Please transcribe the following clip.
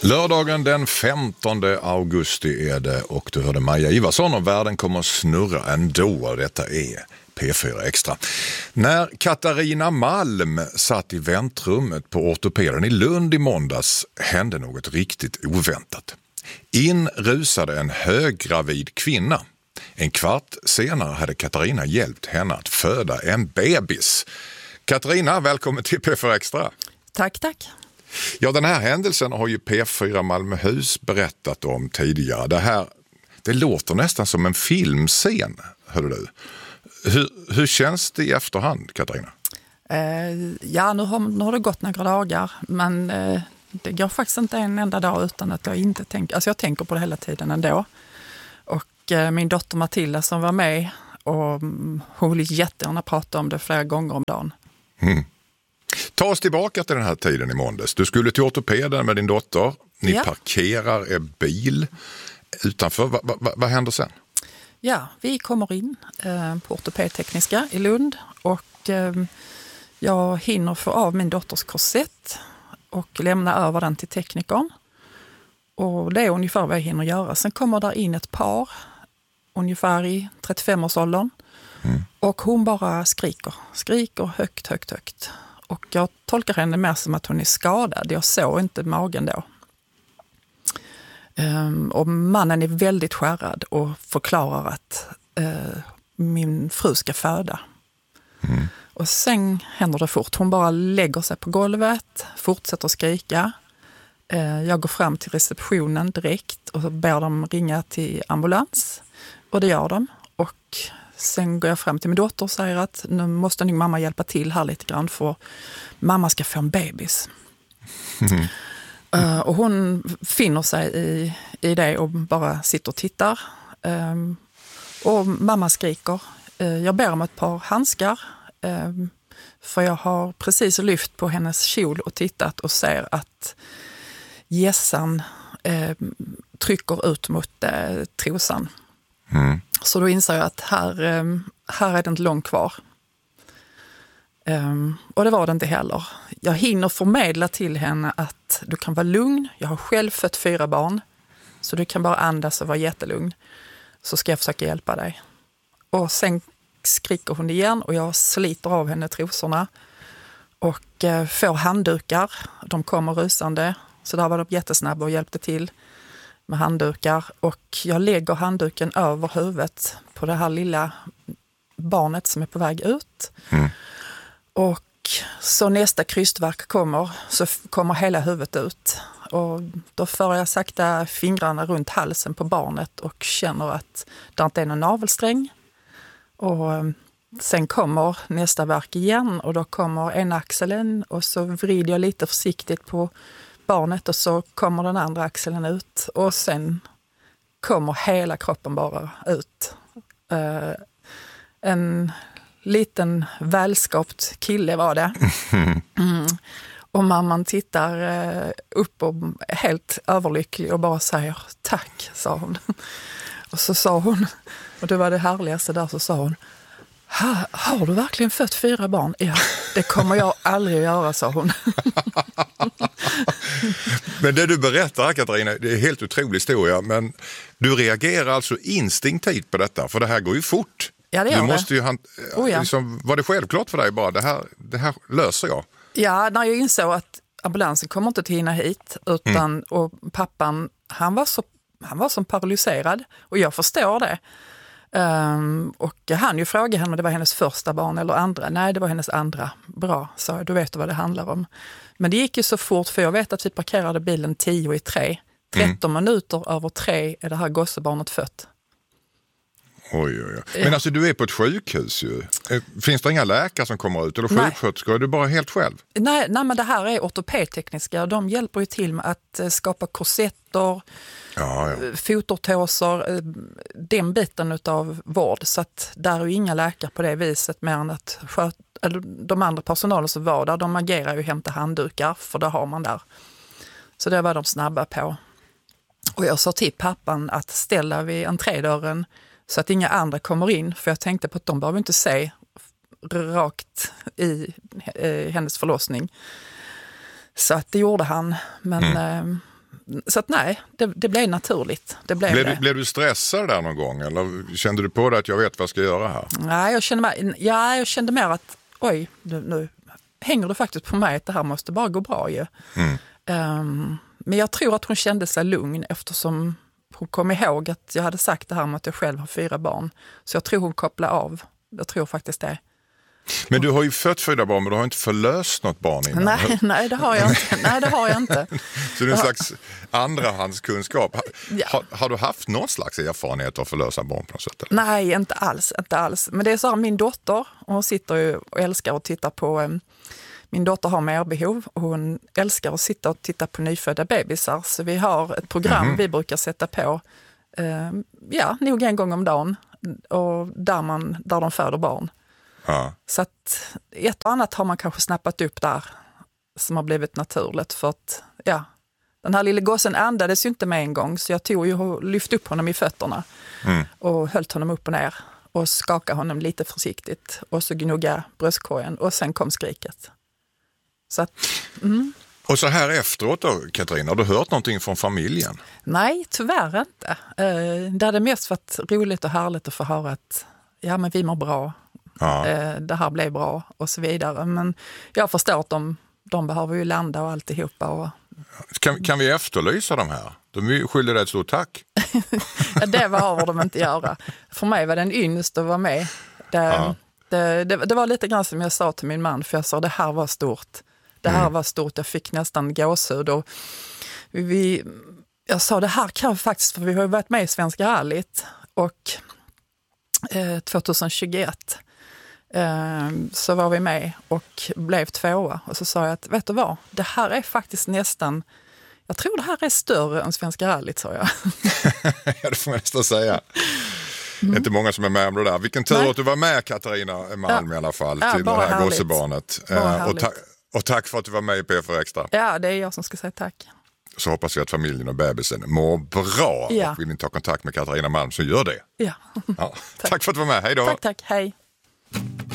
Lördagen den 15 augusti är det och du hörde Maja Ivarsson och världen kommer att snurra ändå. Detta är P4 Extra. När Katarina Malm satt i väntrummet på ortopeden i Lund i måndags hände något riktigt oväntat. In rusade en höggravid kvinna. En kvart senare hade Katarina hjälpt henne att föda en bebis. Katarina, välkommen till P4 Extra. Tack, tack. Ja, den här händelsen har ju P4 Malmöhus berättat om tidigare. Det låter nästan som en filmscen, hörde du. Hur känns det i efterhand, Katarina? Ja, nu har det gått några dagar, men det går faktiskt inte en enda dag utan att jag inte tänker. Alltså jag tänker på det hela tiden ändå. Och min dotter Matilda som var med, och hon vill jättegärna prata om det flera gånger om dagen. Mm. Ta oss tillbaka till den här tiden i måndags. Du skulle till ortopeden med din dotter. Ni parkerar er bil utanför. Vad händer sen? Ja, vi kommer in på ortopedtekniska i Lund och jag hinner få av min dotters korsett och lämna över den till teknikern. Och det är ungefär vad jag hinner göra. Sen kommer där in ett par, ungefär i 35-årsåldern. Mm. Och hon bara skriker högt. Och jag tolkar henne mer som att hon är skadad. Jag såg inte magen då. Och mannen är väldigt skärrad och förklarar att min fru ska föda. Mm. Och sen händer det fort. Hon bara lägger sig på golvet, fortsätter skrika. Jag går fram till receptionen direkt och ber dem ringa till ambulans. Och det gör de. Och sen går jag fram till min dotter och säger att nu måste nog mamma hjälpa till här lite grann för mamma ska få en bebis. Mm. Och hon finner sig i det och bara sitter och tittar. Och mamma skriker. Jag ber om ett par handskar. För jag har precis lyft på hennes kjol och tittat och ser att gässan trycker ut mot trosan. Mm. Så då inser jag att här är det inte långt kvar. Och det var det inte heller. Jag hinner förmedla till henne att du kan vara lugn. Jag har själv fött 4 barn. Så du kan bara andas och vara jättelugn. Så ska jag försöka hjälpa dig. Och sen skriker hon igen och jag sliter av henne trosorna. Och får handdukar. De kommer rusande. Så där var de jättesnabba och hjälpte till med handdukar. Och jag lägger handduken över huvudet på det här lilla barnet som är på väg ut. Mm. Och så nästa krystverk så kommer hela huvudet ut. Och då får jag sakta fingrarna runt halsen på barnet och känner att det inte är någon navelsträng. Och sen kommer nästa verk igen och då kommer ena axeln och så vrider jag lite försiktigt på barnet och så kommer den andra axeln ut. Och sen kommer hela kroppen bara ut. En liten välskapt kille var det. Mm. Och mamman tittar upp och helt överlycklig och bara säger tack, sa hon. Och så sa hon, och det var det härligaste där, så sa hon, har du verkligen fött 4 barn? Ja, det kommer jag aldrig att göra, sa hon. Men det du berättar, Katarina, det är en helt otrolig historia, men du reagerar alltså instinktivt på detta, för det här går ju fort. Ja, det gör du det. Måste ju liksom, var det självklart för dig bara, det här löser jag? Ja, när jag insåg att ambulansen kommer inte att hinna hit, utan och pappan, han var som paralyserad och jag förstår det. Och jag hann ju fråga henne om det var hennes första barn eller andra. Nej, det var hennes andra. Bra, så du vet vad det handlar om. Men det gick ju så fort, för jag vet att vi parkerade bilen 10:03. 13 minuter över 3 är det här gossebarnet fött. Oj. Men alltså du är på ett sjukhus ju. Finns det inga läkare som kommer ut eller sjuksköterskor? Är du bara helt själv? Nej, men det här är ortopedtekniska. De hjälper ju till med att skapa korsetter, fotortåser, den biten av vård. Så att där är ju inga läkare på det viset, mer än att de andra personalen som var där, de agerar ju och hämtar handdukar, för det har man där. Så det var de snabba på. Och jag sa till pappan att ställa vid entrédörren så att inga andra kommer in, för jag tänkte på att de behöver inte se rakt i hennes förlossning. Så att det gjorde han. Men Så att nej, det blev naturligt. Blev du stressad där någon gång? Eller kände du på dig att jag vet vad jag ska göra här? Nej, jag kände mer att oj, nu hänger det faktiskt på mig att det här måste bara gå bra ju. Men jag tror att hon kände sig lugn eftersom hon kom ihåg att jag hade sagt det här med att jag själv har 4 barn. Så jag tror hon kopplade av. Jag tror faktiskt det. Men du har ju fött 4 barn, men du har inte förlöst något barn innan. Nej, det har jag inte. Så det är en slags andrahandskunskap. Ja. Har du haft någon slags erfarenhet av förlösa barn på något sätt? Eller? Nej, inte alls. Men det är så här, min dotter, hon sitter ju och älskar att titta på... Min dotter har merbehov och hon älskar att sitta och titta på nyfödda bebisar. Så vi har ett program vi brukar sätta på, nog en gång om dagen. Och där de föder barn. Ja. Så att ett och annat har man kanske snappat upp där som har blivit naturligt. För att, den här lilla gossen andades ju inte med en gång. Så jag tog ju och lyfte upp honom i fötterna. Och höll honom upp och ner. Och skakade honom lite försiktigt. Och så gnugga bröstkorgen. Och sen kom skriket. Så att, Och så här efteråt då, Katarina, har du hört någonting från familjen? Nej, tyvärr inte. Det hade mest varit roligt och härligt att få höra att men vi mår bra. Ja. Det här blev bra och så vidare. Men jag förstår att de behöver ju landa och alltihopa. Och... Kan vi efterlysa de här? De är skyldiga dig ett stort tack. Det behöver de inte göra. För mig var det en ynnest att vara med. Det var lite grann som jag sa till min man, för jag sa det här var stort. Det här var stort, jag fick nästan gåshud. Och jag sa det här kan faktiskt, för vi har ju varit med i Svenska rallyt och 2021 så var vi med och blev 2:a. Och så sa jag att vet du vad, det här är faktiskt nästan, jag tror det här är större än Svenska rallyt, sa jag. Ja, det får man nästan säga. Det är inte många som är med om det där. Vilken tur att du var med, Katarina Malm, i alla fall, till det här gossebarnet. Och tack för att du var med i P4 Extra. Ja, det är jag som ska säga tack. Så hoppas vi att familjen och bebisen mår bra. Ja. Och vill ni ta kontakt med Katarina Malm så gör det. Ja. Tack för att du var med. Hej då. Tack. Hej.